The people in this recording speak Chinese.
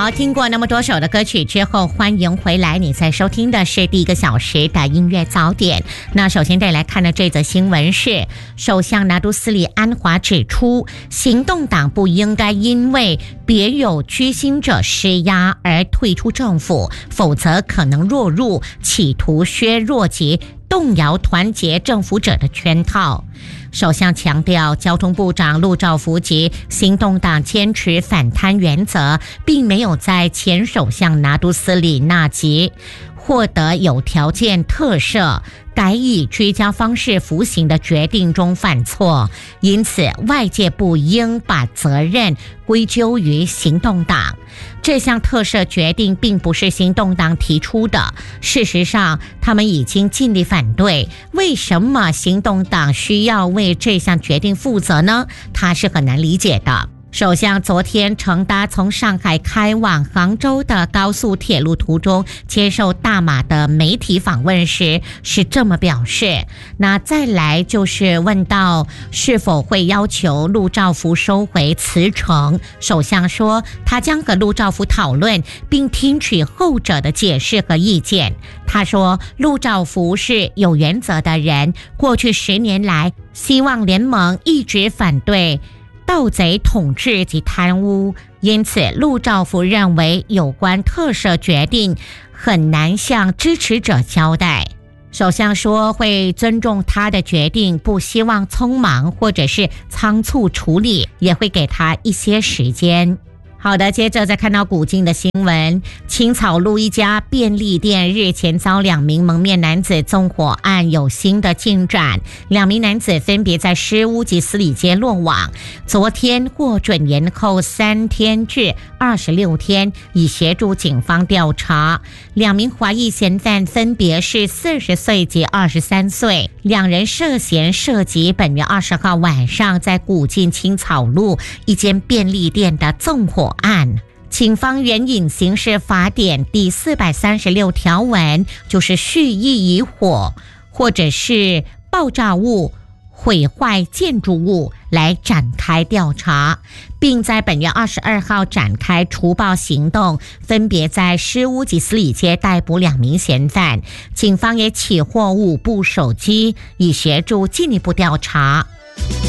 好，听过那么多首的歌曲之后，欢迎回来。你在收听的是第一个小时的音乐早点。那首先带来看的这则新闻是，首相拿督斯里安华指出，行动党不应该因为别有居心者施压而退出政府，否则可能落入企图削弱及动摇团结政府者的圈套。首相强调，交通部长陆兆福及行动党坚持反贪原则，并没有在前首相拿督斯里纳吉获得有条件特赦，改以居家方式服刑的决定中犯错，因此外界不应把责任归咎于行动党。这项特赦决定并不是行动党提出的，事实上他们已经尽力反对。为什么行动党需要为这项决定负责呢？他是很难理解的。首相昨天乘搭从上海开往杭州的高速铁路途中接受大马的媒体访问时是这么表示。那再来就是问到是否会要求陆兆福收回辞呈，首相说他将和陆兆福讨论并听取后者的解释和意见。他说陆兆福是有原则的人，过去10年来希望联盟一直反对盗贼统治及贪污，因此陆兆福认为有关特赦决定很难向支持者交代。首相说会尊重他的决定，不希望匆忙或者是仓促处理，也会给他一些时间。好的，接着再看到古晋的新闻，青草路一家便利店日前遭2名蒙面男子纵火案有新的进展，2名男子分别在诗屋及司礼街落网，昨天获准延后3天至26天，以协助警方调查。2名怀疑嫌犯分别是40岁及23岁，2人涉嫌涉及本月20号晚上在古晋青草路一间便利店的纵火案。警方援引刑事法典第436条文，就是蓄意以火或者是爆炸物毁坏建筑物来展开调查，并在本月22号展开除暴行动，分别在诗屋及司礼街逮捕2名嫌犯。警方也起获5部手机，以协助进一步调查。